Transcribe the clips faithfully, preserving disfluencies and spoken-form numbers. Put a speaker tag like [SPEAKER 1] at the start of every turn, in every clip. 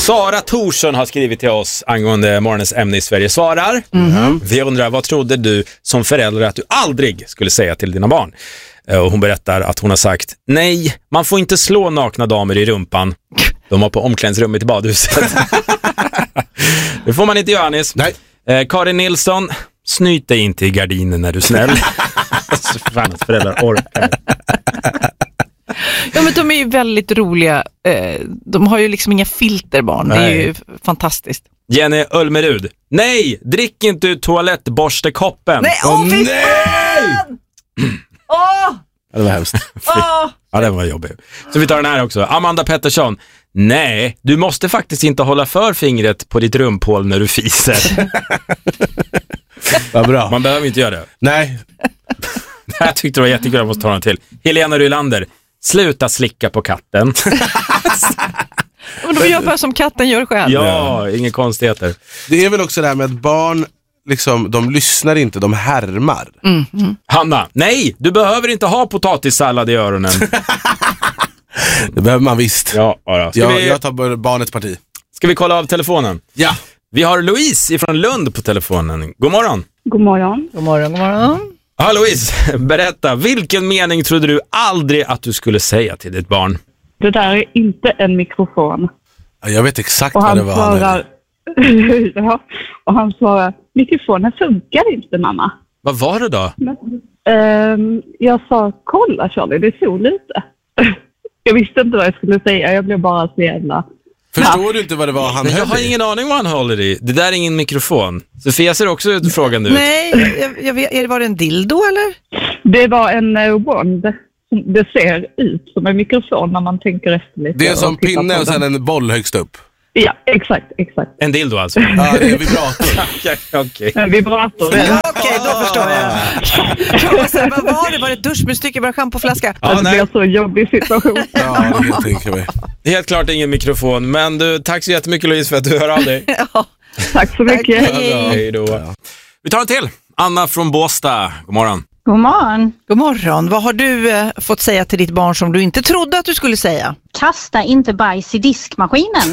[SPEAKER 1] Sara Thorsson har skrivit till oss angående morgonens ämne i Sverige svarar. Mm. Vi undrar, vad trodde du som förälder att du aldrig skulle säga till dina barn? Och hon berättar att hon har sagt: nej, man får inte slå nakna damer i rumpan. De var på omklädningsrummet i badhuset. Det får man inte göra, Anis.
[SPEAKER 2] Nej.
[SPEAKER 1] Eh, Karin Nilsson, snyt dig inte i gardinen när du är snäll. Så fan att föräldrar orkar.
[SPEAKER 3] Ja, men de är ju väldigt roliga. Eh, de har ju liksom inga filter, barn. Nej. Det är ju fantastiskt.
[SPEAKER 1] Jenny Ölmerud, nej, drick inte ur toalettborstekoppen.
[SPEAKER 3] Nej, åh,
[SPEAKER 1] oh,
[SPEAKER 3] fy
[SPEAKER 1] nej!
[SPEAKER 3] Åh!
[SPEAKER 2] Ja, det var hemskt.
[SPEAKER 3] Åh!
[SPEAKER 1] Ja, det var jobbigt. Så vi tar den här också. Amanda Pettersson, nej, du måste faktiskt inte hålla för fingret på ditt rumphål när du fiser.
[SPEAKER 2] Vad bra.
[SPEAKER 1] Man behöver inte göra det.
[SPEAKER 2] Nej.
[SPEAKER 1] Jag tyckte det var jättekul, jag måste ta den till. Helena Rylander, sluta slicka på katten.
[SPEAKER 3] Och då gör bara som katten gör själv.
[SPEAKER 1] Ja, inga konstigheter.
[SPEAKER 2] Det är väl också det här med att barn, liksom, de lyssnar inte, de härmar.
[SPEAKER 3] Mm, mm.
[SPEAKER 1] Hanna, nej, du behöver inte ha potatissallad i öronen.
[SPEAKER 2] Det behöver man visst.
[SPEAKER 1] Ja, ja. Ska
[SPEAKER 2] jag,
[SPEAKER 1] vi...
[SPEAKER 2] jag tar barnets parti.
[SPEAKER 1] Ska vi kolla av telefonen?
[SPEAKER 2] Ja.
[SPEAKER 1] Vi har Louise ifrån Lund på telefonen. God morgon.
[SPEAKER 4] God morgon.
[SPEAKER 3] God morgon, god morgon.
[SPEAKER 1] Ja, Louise, berätta. Vilken mening trodde du aldrig att du skulle säga till ditt barn?
[SPEAKER 4] Det där är inte en mikrofon.
[SPEAKER 2] Jag vet exakt
[SPEAKER 4] Och
[SPEAKER 2] vad
[SPEAKER 4] han
[SPEAKER 2] det var.
[SPEAKER 4] svarar, ja, och han svarar, mikrofonen funkar inte, mamma.
[SPEAKER 1] Vad var det då?
[SPEAKER 4] Men, ehm, jag sa, kolla Charlie, det är sol ute. Jag visste inte vad jag skulle säga, jag blev bara så jävla...
[SPEAKER 2] Förstår
[SPEAKER 4] Ja.
[SPEAKER 2] du inte vad det var han
[SPEAKER 1] Men jag
[SPEAKER 2] höll
[SPEAKER 1] har
[SPEAKER 2] i?
[SPEAKER 1] ingen aning vad han håller i. Det där är ingen mikrofon. Sofia ser också ut frågan ut.
[SPEAKER 3] Nej, jag, jag vet, är det var det en dildo eller?
[SPEAKER 4] Det var en uh, wand. Det ser ut som en mikrofon när man tänker efter lite.
[SPEAKER 2] Det är som
[SPEAKER 4] och tittar
[SPEAKER 2] pinne
[SPEAKER 4] på
[SPEAKER 2] och sen
[SPEAKER 4] den.
[SPEAKER 2] en boll högst upp.
[SPEAKER 4] Ja, exakt, exakt.
[SPEAKER 1] En dildo alltså.
[SPEAKER 2] Ja, det är vibrator.
[SPEAKER 1] Okej, okej.
[SPEAKER 4] En vibrator.
[SPEAKER 3] Ja, okej, då förstår jag. Jag var så här, vad var det? Var det ett duschmunstycke, bara schampoflaska?
[SPEAKER 1] Ja,
[SPEAKER 4] det
[SPEAKER 1] nej.
[SPEAKER 4] blev så jobbig situation.
[SPEAKER 2] Ja, det kan jag tänka mig.
[SPEAKER 1] Helt klart ingen mikrofon. Men du, tack så jättemycket Louise för att du hör av dig.
[SPEAKER 3] Ja.
[SPEAKER 4] Tack så mycket.
[SPEAKER 3] Tack, hej.
[SPEAKER 1] Hej då. Ja. Vi tar en till. Anna från Båstad. God morgon.
[SPEAKER 5] God morgon.
[SPEAKER 3] God morgon. Vad har du eh, fått säga till ditt barn som du inte trodde att du skulle säga?
[SPEAKER 5] Kasta inte bajs i diskmaskinen.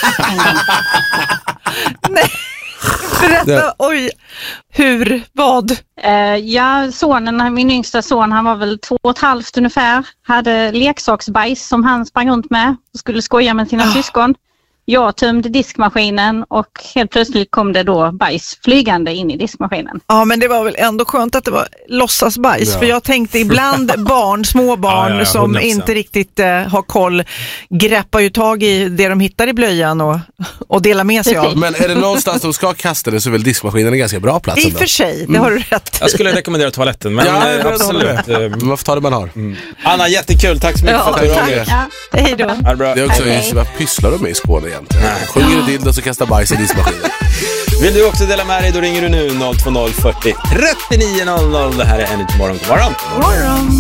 [SPEAKER 3] Nej, berätta. Oj, hur, vad?
[SPEAKER 5] Uh, ja, sonen, min yngsta son, han var väl två och ett halvt ungefär. Hade leksaksbajs som han sprang runt med och skulle skoja med sina
[SPEAKER 3] Ah.
[SPEAKER 5] syskon. Jag tömde diskmaskinen och helt plötsligt kom det då bajs flygande in i diskmaskinen.
[SPEAKER 3] Ja, men det var väl ändå skönt att det var låtsasbajs.
[SPEAKER 2] Ja.
[SPEAKER 3] För jag tänkte ibland barn, små barn
[SPEAKER 1] Ja, ja, ja,
[SPEAKER 3] som
[SPEAKER 1] hundra procent.
[SPEAKER 3] inte riktigt eh, har koll, greppar ju tag i det de hittar i blöjan och, och delar med sig
[SPEAKER 5] Precis.
[SPEAKER 3] av.
[SPEAKER 2] Men är det någonstans de ska kasta det så är väl diskmaskinen en ganska bra plats
[SPEAKER 3] I och
[SPEAKER 2] ändå.
[SPEAKER 3] för sig, det har du rätt i.
[SPEAKER 1] Jag skulle rekommendera toaletten, men
[SPEAKER 2] Ja,
[SPEAKER 1] eh,
[SPEAKER 2] jag
[SPEAKER 1] absolut.
[SPEAKER 2] håller
[SPEAKER 1] Eh,
[SPEAKER 2] med. Man får ta det man har.
[SPEAKER 1] Anna, jättekul. Tack så mycket för att du hör av dig.
[SPEAKER 5] Ja.
[SPEAKER 3] Hej då.
[SPEAKER 1] Ha det bra.
[SPEAKER 2] Det är också,
[SPEAKER 5] Okej.
[SPEAKER 2] vad pysslar de med i Skåne egentligen? Sjunger du dildo så kastar bajs i diskmaskinen.
[SPEAKER 1] Vill du också dela med dig, då ringer du nu noll två noll fyrtio trettionio noll noll. Det här är Energy Morgon. God morgon.
[SPEAKER 3] God morgon.